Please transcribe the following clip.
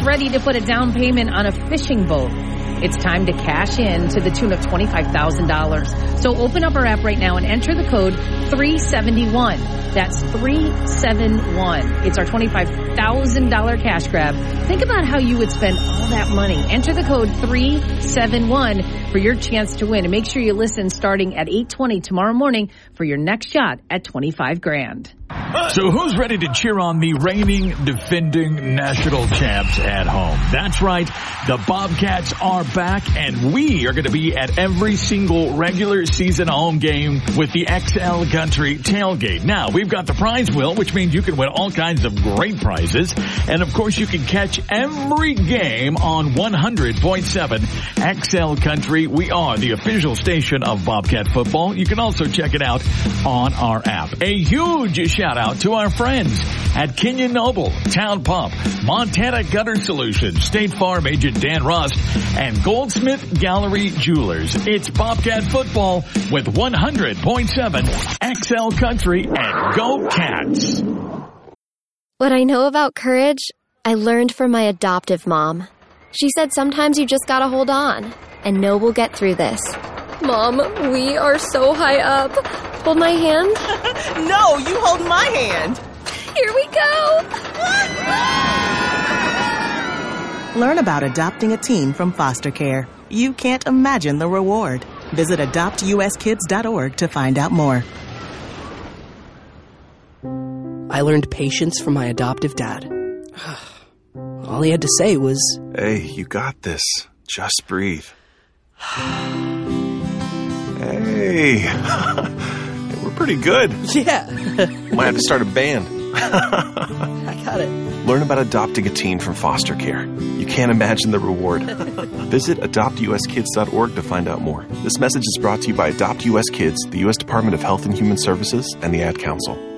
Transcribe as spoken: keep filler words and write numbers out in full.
almost ready to put a down payment on a fishing boat. It's time to cash in to the tune of twenty-five thousand dollars. So open up our app right now and enter the code three seventy-one. That's three seventy-one. It's our twenty-five thousand dollars cash grab. Think about how you would spend all that money. Enter the code three seventy-one for your chance to win. And make sure you listen starting at eight twenty tomorrow morning for your next shot at twenty-five grand. So who's ready to cheer on the reigning, defending national champs at home? That's right. The Bobcats are back, and we are going to be at every single regular season home game with the X L Country Tailgate. Now, we've got the prize wheel, which means you can win all kinds of great prizes. And, of course, you can catch every game on one hundred point seven X L Country. We are the official station of Bobcat football. You can also check it out on our app. A huge shout out to our friends at Kenyon Noble, Town Pump, Montana Gutter Solutions, State Farm agent Dan Rust, and Goldsmith Gallery Jewelers. It's Bobcat football with one hundred point seven X L Country, and go Cats! What I know about courage, I learned from my adoptive mom. She said sometimes you just gotta hold on and know we'll get through this. Mom, we are so high up. Hold my hand. No, you hold my hand. Here we go. Learn about adopting a teen from foster care. You can't imagine the reward. Visit adopt u s kids dot org to find out more. I learned patience from my adoptive dad. All he had to say was, "Hey, you got this. Just breathe." Hey, we're pretty good. Yeah. Might have to start a band. I got it. Learn about adopting a teen from foster care. You can't imagine the reward. Visit adopt u s kids dot org to find out more. This message is brought to you by Adopt U S Kids, the U S Department of Health and Human Services, and the Ad Council.